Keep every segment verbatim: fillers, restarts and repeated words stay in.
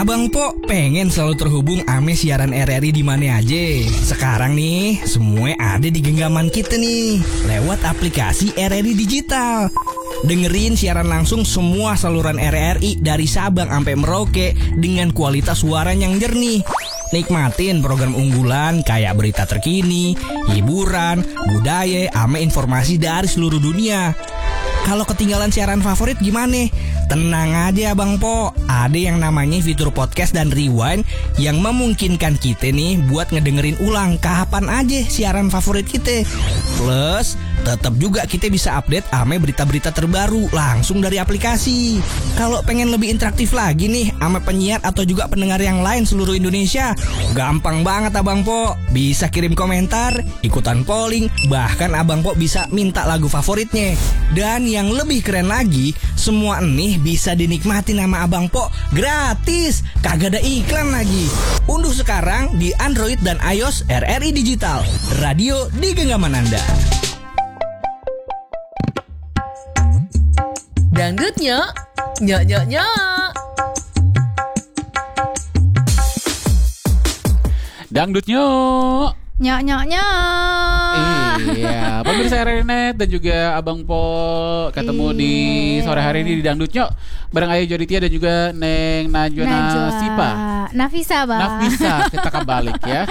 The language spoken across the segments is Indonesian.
Abang Po pengen selalu terhubung ame siaran R R I di mana aja. Sekarang nih, semua ada di genggaman kita nih, lewat aplikasi R R I Digital. Dengerin siaran langsung semua saluran R R I dari Sabang sampai Merauke dengan kualitas suara yang jernih. Nikmatin program unggulan kayak berita terkini, hiburan, budaya, ame informasi dari seluruh dunia. Kalau ketinggalan siaran favorit gimana? Tenang aja Bang Po, ada yang namanya fitur podcast dan rewind yang memungkinkan kita nih buat ngedengerin ulang kapan aja siaran favorit kita. Plus, tetap juga kita bisa update ame berita-berita terbaru langsung dari aplikasi. Kalau pengen lebih interaktif lagi nih ame penyiar atau juga pendengar yang lain seluruh Indonesia, gampang banget Abang Po. Bisa kirim komentar, ikutan polling, bahkan Abang Po bisa minta lagu favoritnya. Dan yang lebih keren lagi, semua ini bisa dinikmati nama Abang Po gratis, kagak ada iklan lagi. Unduh sekarang di Android dan iOS R R I Digital, radio di genggaman Anda. Dangdutnya, nyok nyok nyok. Dangdutnya, nyok nyok nyok. Iya, pemirsa R R I Net dan juga Abang Po ketemu Iya. di sore hari ini di Dangdutnya bareng Ayu Joditia dan juga Neng Najwa Nasipa. Nafisa Bang. Nafisa, kita kembali ya.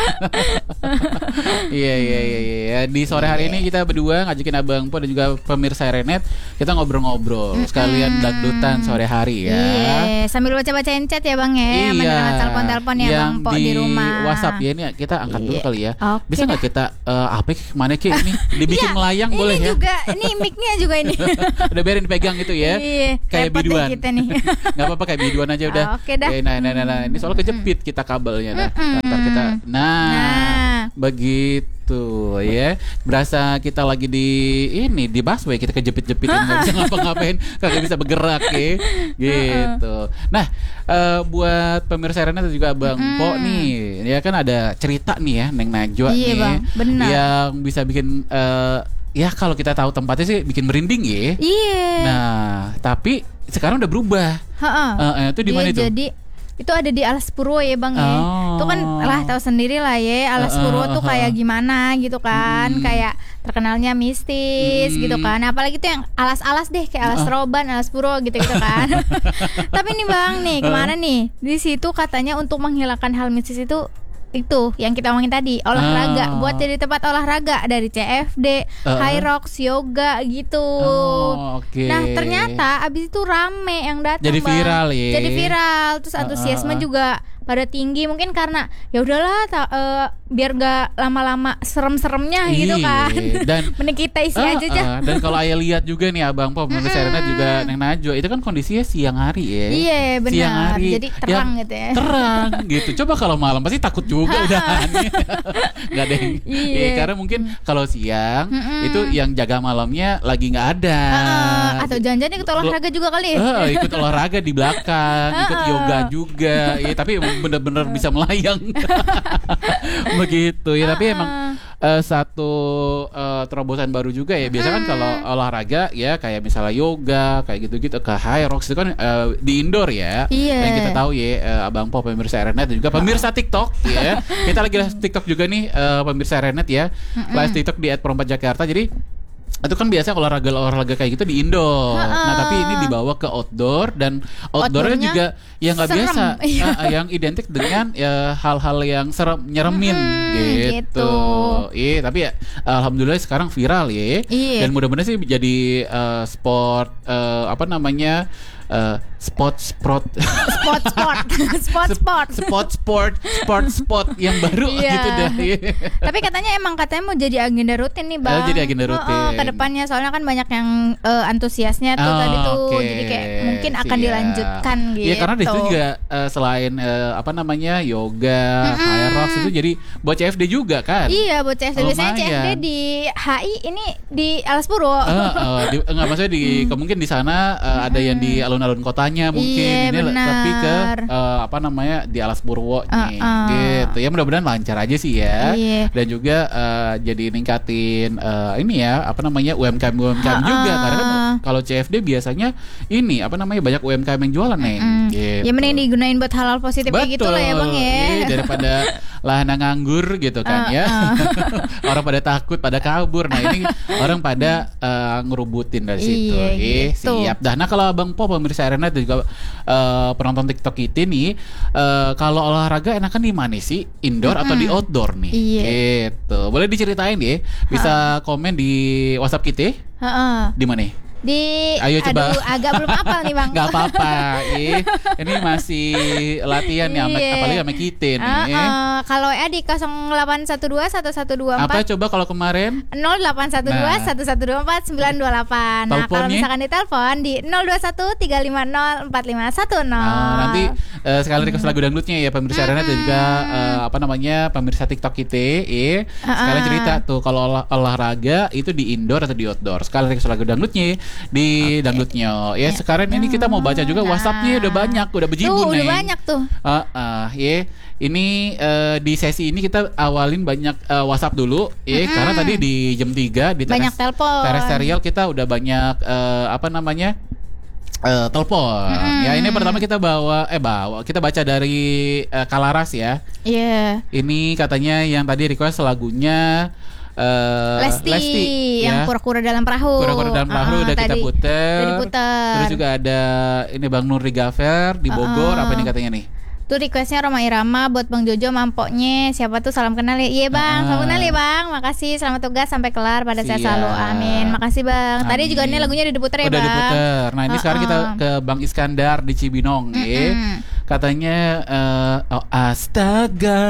Iya iya iya iya. Di sore hari ini kita berdua ngajakin Abang Po dan juga pemirsa R R I Net kita ngobrol-ngobrol sekalian dangdutan sore hari ya. Iya, sambil baca-bacain chat ya Bang ya. Iya. Mendengar telepon-telepon ya yang Bang Po di rumah. WhatsApp ya, ini kita angkat dulu Iya. kali ya. Oke Bisa nggak dah. kita uh, apa kemana Ki ini dibikin Iya, melayang ini boleh ya? juga, ini mic-nya juga ini. Udah biarin dipegang gitu ya. Iya, Kayak repot deh biduan. kita nih. Nggak apa-apa kayak biduan aja udah. Ah, oke dah. Eh, Nah, nah, nah, nah. Ini soal kejepit kita kabelnya dah. Ntar kita. Nah, Nah. begitu ya. Berasa kita lagi di ini di busway kita kejepit-jepitin nggak bisa ngapa-ngapain, kagak bisa bergerak ya. Gitu. Nah, eh, buat pemirsa Rena dan juga Bang Po nih, ya kan ada cerita nih ya Neng Najwa Iya, nih Bang. Benar. yang bisa bikin eh, ya kalau kita tahu tempatnya sih bikin merinding ya. Iya. Nah, tapi sekarang udah berubah. Ha-ha. Eh, eh, itu di mana Dia itu? Jadi itu ada di Alas Purwo ya Bang ya. Oh. Itu kan lah tahu sendiri lah ya Alas Uh, uh, Purwo tuh uh, kayak gimana gitu kan. Hmm. Kayak terkenalnya mistis Hmm. gitu kan. Apalagi tuh yang alas-alas deh kayak Alas Uh. Roban, Alas Purwo gitu-gitu kan. Tapi nih Bang nih, kemarin nih di situ katanya untuk menghilangkan hal mistis itu itu yang kita omongin tadi, olahraga, Ah. buat jadi tempat olahraga dari C F D, Uh. High Rocks, yoga gitu. Oh, oke. Nah ternyata abis itu rame yang datang. Jadi Bang. viral ya. Jadi viral, terus Uh, antusiasme uh, uh. juga pada tinggi, mungkin karena ya udahlah ta- eh, biar gak lama-lama serem-seremnya gitu Iya, kan. dan mending kita isi Ah, aja aja. ah, dan kalau Ayah lihat juga nih Abang Po, pemirsa Rena juga Neng Najwa, itu kan kondisinya siang hari ya. Iya Siang benar. hari. Jadi terang yang gitu ya. Terang gitu. Coba kalau malam pasti takut juga udahan. Gak ada yang. Iya. Ya, karena mungkin kalau siang Mm-mm. itu yang jaga malamnya lagi nggak ada. Heeh, atau jangan-jangan ikut olahraga juga kali. Eh, ikut olahraga di belakang, ikut Heeh. yoga juga, ya, tapi bener-bener bisa melayang, begitu ya. Tapi emang eh, satu eh, terobosan baru juga ya. Biasa kan kalau olahraga ya kayak misalnya yoga, kayak gitu-gitu ke High Rocks itu kan eh, di indoor ya. Iya. Yang kita tahu ya, eh, Abang Po pemirsa R N Net dan juga pemirsa TikTok ya. Kita lagi live TikTok juga nih eh, pemirsa R N Net ya. Live TikTok di et perempat Jakarta. Jadi itu kan biasa olahraga-olahraga kayak gitu di indoor. Nah, tapi ini dibawa ke outdoor dan outdoornya Outdoornya juga yang nggak serem. biasa, Iya. Ah, ah, yang identik dengan ya, hal-hal yang serem, nyeremin gitu. gitu. Iya, tapi ya alhamdulillah sekarang viral ya. Iya. Dan mudah-mudahan sih jadi eh, sport eh, apa namanya? eh, spot spot Spot spot, spot spot. spot sport sport spot yang baru Iya. gitu dah. Tapi katanya emang katanya mau jadi agenda rutin nih Bang. Oh, jadi agenda rutin. Heeh, ke depannya soalnya kan banyak yang eh, antusiasnya tuh Oh, tadi tuh. oke. Jadi kayak mungkin akan Siap. dilanjutkan gitu. Iya, karena di situ juga eh, selain eh, apa namanya yoga, High Rocks itu jadi buat C F D juga kan. Iya buat C F D. Biasanya C F D Lumayan. di H I, ini di Alas Purwo. Eh, eh, di, enggak maksudnya di ke- mungkin di sana eh, ada yang di alun-alun kotanya mungkin Iya, ini benar. tapi ke uh, apa namanya di Alas Purwo Uh, nih, uh. gitu ya. Mudah-mudahan lancar aja sih ya. Iya. Dan juga uh, jadi ningkatin uh, ini ya apa namanya U M K M U M K M juga, karena kan kalau C F D biasanya ini apa namanya banyak U M K M yang jualan nih. Mm. Gitu. Ya mending digunain buat hal-hal positif kayak gitu lah ya Bang ya. Iya, daripada lahana nganggur gitu kan Uh, ya. uh. Orang pada takut, pada kabur. Nah ini orang pada uh, ngerubutin dari situ. Iya, Eh, gitu. siap. Dah. Nah kalau Abang Po pemirsa Arena dan juga uh, penonton TikTok kita nih, uh, kalau olahraga enakan di mana sih? Indoor atau di outdoor nih? Iya. Gitu. Boleh diceritain ya? Bisa komen di WhatsApp kita? Heeh. Di mana? Di Ayo coba. Aduh, agak belum hafal nih Bang. Gak apa-apa, eh, ini masih latihan ya, sama- Iya. apalagi sama kita nih. Uh, eh. uh, kalau W A di nol delapan satu dua satu satu dua Apa empat coba kalau kemarin? nol delapan satu dua Nah. satu satu dua empat sembilan dua delapan. Nah, kalau Teleponnya? misalkan ditelepon di nol dua satu tiga lima nol empat lima satu nol. Nah, nanti eh, sekali request lagu dangdutnya ya pemirsa Arena dan juga eh, apa namanya pemirsa TikTok kita, eh sekalian cerita tuh kalau olah- olahraga itu di indoor atau di outdoor. Sekali request lagu dangdutnya di dangdutnya. Ya sekarang ini kita mau baca juga Nah. WhatsApp-nya udah banyak, udah bejibun Tuh, udah nih. banyak tuh. Ah, ah, ya. Ini eh, di sesi ini kita awalin banyak eh, WhatsApp dulu, ya karena tadi di jam tiga di Banyak teres, telepon. teres serial kita udah banyak eh, apa namanya? Eh, telepon. Ya ini pertama kita bawa eh bawa kita baca dari eh, Kalaras ya. Iya. Ini katanya yang tadi request lagunya eh, Lesti, yang ya. kura-kura dalam perahu. Kura-kura dalam perahu Uh-uh, udah kita tadi puter. udah diputer. Terus juga ada ini Bang Nuri Gafer di Bogor. Uh-uh. Apa ini katanya nih? Tuh requestnya Roma Irama buat Bang Jojo mampoknya. Siapa tuh salam kenal ya. Iya Bang, Ah. salam kenal ya Bang. Makasih, selamat tugas sampai kelar pada sehat Siap. selalu. Amin. Makasih Bang. Tadi juga ini Amin. lagunya udah diputer ya Udah Bang. diputer. Nah ini sekarang kita Uh-uh. ke Bang Iskandar di Cibinong. ya. Mm-mm. Katanya eh, oh, astaga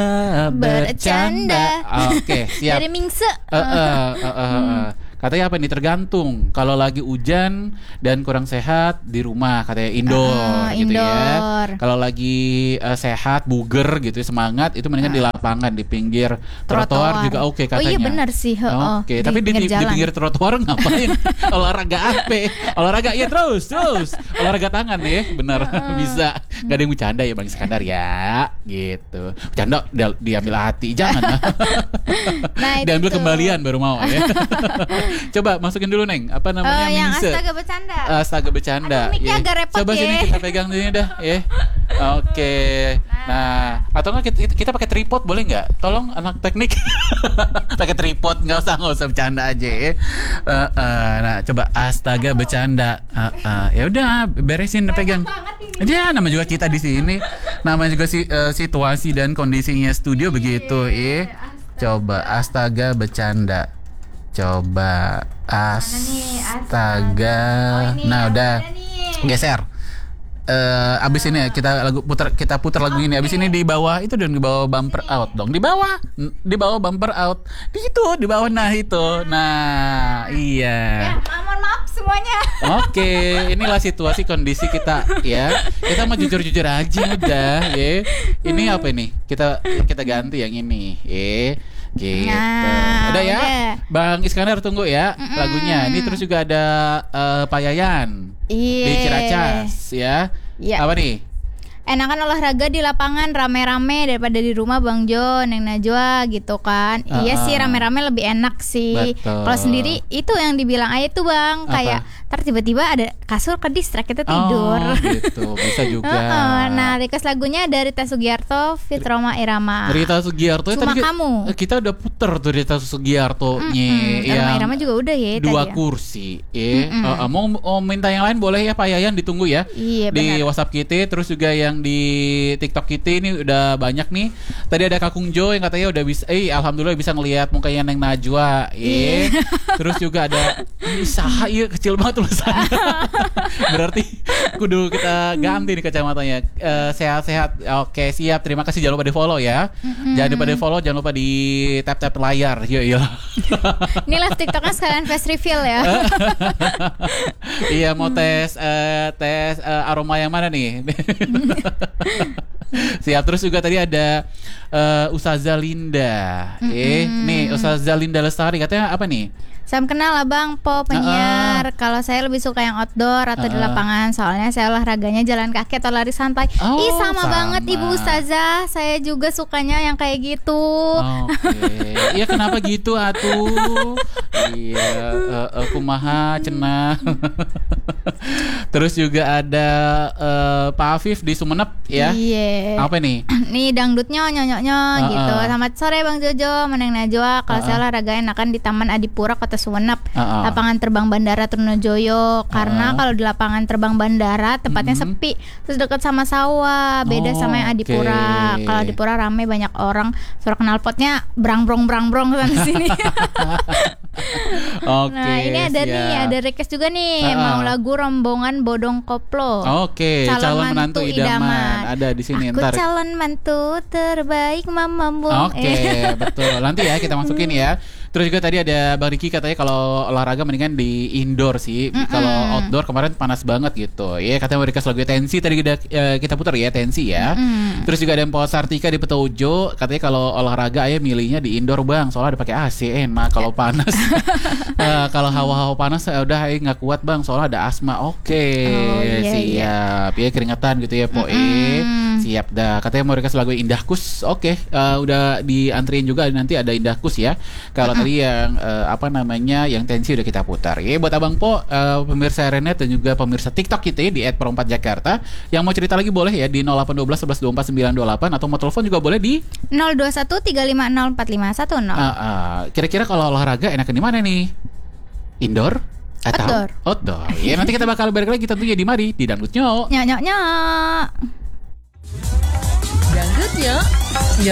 bercanda. Bercanda. Oke siap. Dari Mingse. Eh, eh, eh, eh, eh. Katanya apa nih tergantung. Kalau lagi hujan dan kurang sehat di rumah katanya indoor Ah, gitu indoor. ya. Kalau lagi eh, sehat buger gitu semangat itu mendingan di lapangan di pinggir trotoar juga oke katanya. Oh iya benar sih. heeh. Oke, tapi di, di, di jalan. pinggir trotoar ngapain? Olahraga apa? Olahraga ya terus, terus. Olahraga tangan ya, benar. Bisa. Gak ada yang bercanda ya Bang Iskandar ya, gitu. Bercanda di- diambil hati, jangan. Nah, itu Diambil tuh. kembalian baru mau ya. Coba masukin dulu Neng, apa namanya? Eh, yang Mingse. astaga bercanda. Astaga bercanda. Aduh, mic-nya ya. agak repot Coba ya. sini kita pegang sini dah, ya. Oke. Nah, atau enggak kita, kita pakai tripod boleh nggak? Tolong anak teknik. Pakai tripod, nggak usah nggak usah bercanda aja ya. Eh, eh, nah, coba astaga bercanda. Eh, eh, ya udah, beresin pegang. Dia nama juga kita di sini. Nama juga si, eh, situasi dan kondisinya studio begitu, ya. Coba astaga bercanda. Coba astaga. Nah, udah geser. Eh abis ini ya kita lagu putar kita putar lagu ini. Abis ini di bawah itu dong, di bawah bumper out dong. Di bawah, di bawah bumper out. Di itu, di bawah nah itu. Nah, iya. Ya, ma- mohon maaf semuanya. Oke, inilah situasi kondisi kita ya. Kita mau jujur-jujur aja udah, ya. Ini apa ini? Kita kita ganti yang ini, ya. Gitu. Nah, udah ya. udah. Bang Iskandar tunggu ya lagunya. Ini terus juga ada eh, Pak Yayan Iya. di Ciracas ya. Iya. Apa nih? Enakan olahraga di lapangan rame-rame daripada di rumah Bang Jo, Neng Najwa gitu kan. Ah, Iya sih ah. rame-rame lebih enak sih. Betul. Kalau sendiri itu yang dibilang aja tuh Bang, Apa? kayak ntar tiba-tiba ada kasur ke distract kita tidur. Oh, gitu. Bisa juga. Heeh. Nah, request lagunya dari Rita Sugiarto, Fit Roma Irama. Rita Sugiarto Cuma tadi kamu. kita udah puter tuh Rita Sugiarto Mm-mm. nya Roma Irama juga udah ya dua tadi ya. kursi ya. Mm-mm. Uh, uh, mau, mau minta yang lain boleh ya Pak Yayan, ditunggu ya. Iya, Di benar. WhatsApp kita, terus juga yang di TikTok kita ini udah banyak nih. Tadi ada Kakung Jo yang katanya udah bisa, eh alhamdulillah bisa ngelihat mukanya Neng Najwa ya. Terus juga ada ini saha iya kecil banget tulisannya. Berarti kudu kita ganti nih kacamatanya. Eh, sehat-sehat. Oke, siap. Terima kasih, jangan lupa di follow ya. Jangan lupa di follow, jangan lupa di tap-tap layar. Yuk, yuk. Ini live TikToknya sekalian face reveal ya. Iya, mau tes eh, tes eh, aroma yang mana nih? Siap. Terus juga tadi ada eh, Ustazah Linda. Eh, nih Ustazah Linda Lestari katanya apa nih? Salam kenal Abang Po penyiar. Kalau saya lebih suka yang outdoor atau di Uh-uh. lapangan, soalnya saya olahraganya jalan kaki atau lari santai. Oh, Ih sama, sama. banget Ibu Ustazah. Saya juga sukanya yang kayak gitu. Oke, iya kenapa gitu atuh? Iya, uh, uh, kumaha cenah. Terus juga ada uh, Pak Afif di Sumenep ya. Iya. Apa nih? Nih dangdutnya nyonyoknya Uh-uh. gitu. Selamat sore Bang Jojo, Meneng Najwa. Kalau Uh-uh. saya olahraga enakan di Taman Adipura Kota Sumenep. Uh-uh. Lapangan terbang Bandara Trunojoyo. Karena Uh-uh. kalau di lapangan terbang bandara tempatnya Mhm. sepi, terus dekat sama sawah. Beda Oh, sama yang Adipura. oke. Kalau Adipura rame banyak orang. Suara knalpotnya brang-brong brang-brong sana sini. Oke. Nah, ini ada nih, siap. ada request juga nih. Uh-uh. Mau lagu Rombongan Bodong Koplo. Oke, calon, Calon menantu mantu idaman. idaman. Ada di sini Aku ntar. calon mantu terbaik Mama Bung. Oke, Eh. betul. Nanti ya kita masukin ya. Terus juga tadi ada Bang Riki katanya kalau olahraga mendingan di indoor sih. Mm-mm. Kalau outdoor kemarin panas banget gitu. Ya katanya mau request lagu Tensi tadi kita, eh, kita putar ya Tensi ya. Mm-mm. Terus juga ada Empo Sartika di Petojo katanya kalau olahraga ayah milihnya di indoor Bang. Soalnya ada pakai A C enak kalau panas. Eh, kalau hawa-hawa panas eh, udah ayah nggak kuat Bang. Soalnya ada asma. Oke, Oh, iya, siap. Ya keringetan gitu ya Po. Mm-mm. Siap dah. Katanya mau request lagu Indahkus. Oke, eh, udah diantriin juga nanti ada Indahkus ya. Kalau tadi yang eh, apa namanya yang Tensi udah kita putar. Ya buat Abang Po, eh, pemirsa Renet dan juga pemirsa TikTok kita ya di et perempat Jakarta. Yang mau cerita lagi boleh ya di nol delapan satu dua satu satu dua empat sembilan dua delapan atau mau telepon juga boleh di nol dua satu tiga lima nol empat lima satu nol. ah, ah. Kira-kira kalau olahraga enakan di mana nih? Indoor atau Outdoor. outdoor? Ya nanti kita bakal balik lagi tentunya di mari di Dangdut Nyok. Nyok nyok nyok. Dangdut nyok.